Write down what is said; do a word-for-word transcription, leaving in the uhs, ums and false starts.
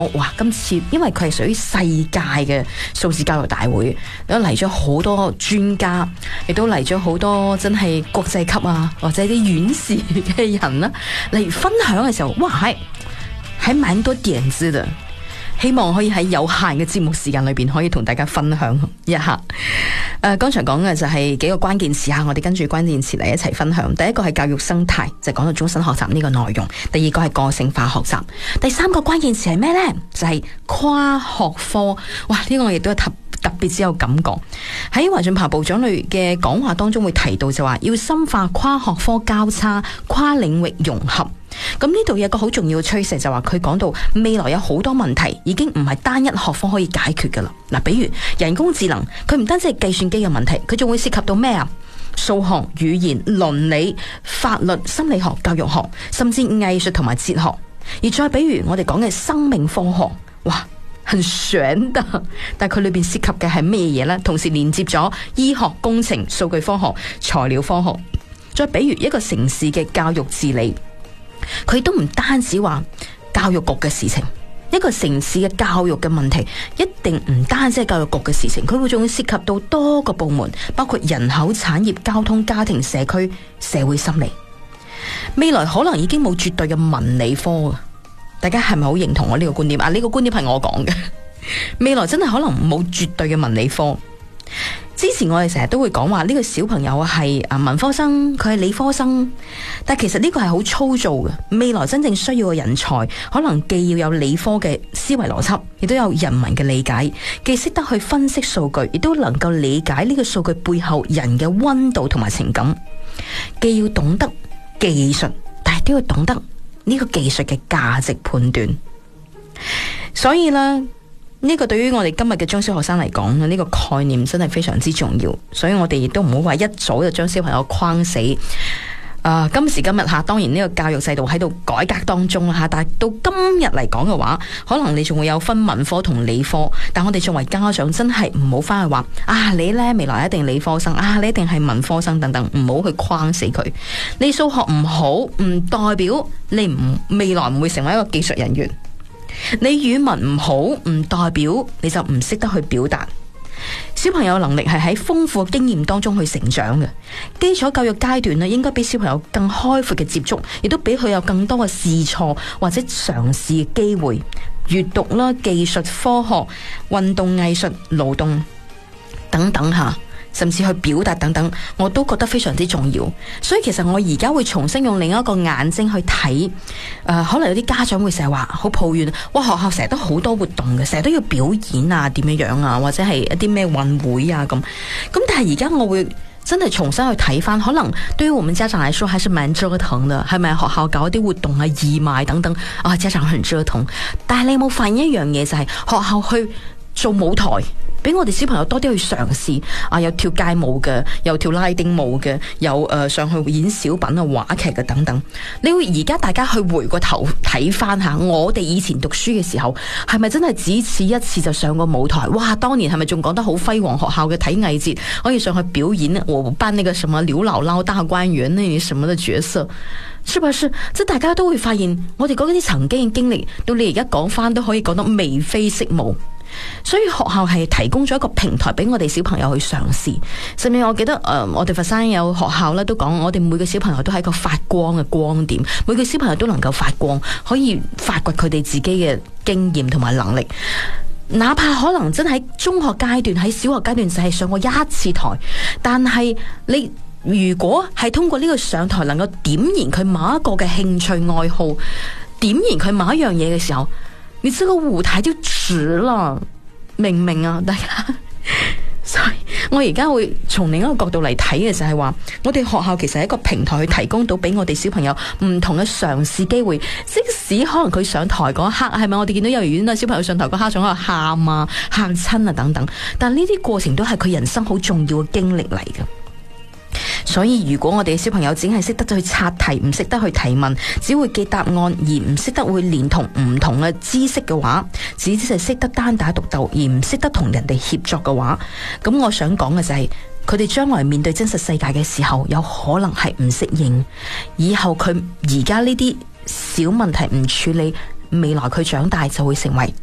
哇！今次因為佢係屬於世界嘅數字教育大會，都嚟咗好多專家，亦都嚟咗好多真係國際級啊，或者啲院士嘅人啦嚟分享嘅時候，哇！係係蠻多點子嘅，希望可以喺有限嘅節目時間裏邊可以同大家分享一下。誒、呃，剛才講嘅就係幾個關鍵詞吓，我哋跟住關鍵詞嚟一齊分享。第一個係教育生態，就講到終身學習呢個內容；第二個係個性化學習；第三個關鍵詞係咩呢？就係、是、跨學科。哇，呢、這個我亦都特特別之有感覺。喺華俊鵬部長類嘅講話當中會提到就話，要深化跨學科交叉、跨領域融合。咁呢度有一個好重要嘅趨勢，就話佢講到未來有好多問題已經唔係單一學科可以解決噶啦。嗱，比如人工智能，佢唔單止係計算機嘅問題，佢仲會涉及到咩啊？數學、語言、倫理、法律、心理學、教育學，甚至藝術同埋哲學。而再比如我哋講嘅生命科學，哇，很玄的，但係佢裏邊涉及嘅係咩嘢呢？同時連接咗醫學、工程、數據科學、材料科學。再比如一個城市嘅教育治理。佢都唔單止話教育局嘅事情，一個城市嘅教育嘅問題一定唔單止係教育局嘅事情，佢會仲會涉及到多個部門，包括人口、產業、交通、家庭、社區、社會心理。未來可能已經冇絕對嘅文理科啊！大家係咪好認同我呢個觀點啊？呢個觀點係我講嘅，未來真係可能冇絕對嘅文理科。之前我哋成日都會講話呢個小朋友係啊文科生，佢係理科生，但其實呢個係好粗糙嘅。未來真正需要嘅人才，可能既要有理科嘅思維邏輯，亦都有人文嘅理解，既識得去分析數據，亦都能夠理解呢個數據背後人嘅溫度同埋情感，既要懂得技術，但係都要懂得呢個技術嘅價值判斷。所以呢。呢個對於我哋今日嘅中小學生嚟講，呢個概念真係非常之重要，所以我哋亦都唔好話一早就將小朋友框死。啊、呃，今時今日吓，當然呢個教育制度喺度改革當中吓，但係到今日嚟講嘅話，可能你仲會有分文科同理科，但我哋作為家長真係唔好翻去話啊，你呢未來一定理科生啊，你一定係文科生等等，唔好去框死佢。你數學唔好，唔代表你唔未來唔會成為一個技術人員。你語文唔好，唔代表你就唔識得去表達。小朋友能力係喺豐富嘅經驗當中去成長嘅。基礎教育階段呢，應該俾小朋友更開闊嘅接觸，亦都俾佢有更多嘅試錯或者嘗試嘅機會。閱讀啦、技術、科學、運動、藝術、勞動等等吓。甚至去表達等等，我都覺得非常之重要。所以其實我而家會重新用另一個眼睛去睇。誒、呃，可能有啲家長會成日話好抱怨，哇！學校成日都好多活動嘅，成日都要表演啊，點樣樣啊，或者係一啲咩運會啊咁。咁但係而家我會真係重新去睇翻，可能對於我們家長來說，還是蠻折騰嘅。係咪學校搞一啲活動啊、義賣等等啊，家長很折騰。但係你有冇發現一樣嘢，就係、是、學校去做舞台，俾我哋小朋友多啲去嘗試啊！有跳街舞嘅，有跳拉丁舞嘅，有誒、呃、上去演小品啊、話劇嘅等等。你會而家大家去回個頭睇翻下，我哋以前讀書嘅時候，係咪真係只此一次就上過舞台？哇！當年係咪仲講得好輝煌？學校嘅體藝節可以上去表演，我扮那個什麼劉姥姥、大觀園那啲什麼的角色。是不是？即係大家都會發現，我哋嗰啲曾經嘅經歷，到你而家講翻都可以講得眉飛色舞。所以學校係提供咗一個平台俾我哋小朋友去嘗試。甚至我記得誒、呃，我哋佛山有學校咧都講，我哋每個小朋友都係一個發光嘅光點，每個小朋友都能夠發光，可以發掘佢哋自己嘅經驗同埋能力。哪怕可能真喺中學階段、喺小學階段就係上過一次台，但係你如果係通過呢個上台能夠點燃佢某一個嘅興趣愛好，點燃佢某一樣嘢嘅時候，你這個舞台就值了，明唔明啊？大家，所以我而家會從另一個角度嚟睇嘅就係話，我哋學校其實係一個平台，去提供到俾我哋小朋友唔同嘅嘗試機會。即使可能佢上台嗰一刻，係咪我哋見到幼兒園啊小朋友上台嗰刻想喺度喊啊、嚇親啊等等，但呢啲過程都係佢人生好重要嘅經歷嚟嘅。所以如果我哋嘅小朋友只係識得去刷題，唔識得去提問，只會記答案而唔識得會連同唔同嘅知識嘅話，只係識得單打獨鬥而唔識得同人哋協作嘅話，咁我想講嘅就係佢哋將來面對真實世界嘅時候，有可能係唔適應，以後佢而家呢啲小問題唔處理， 未來佢長大就會成為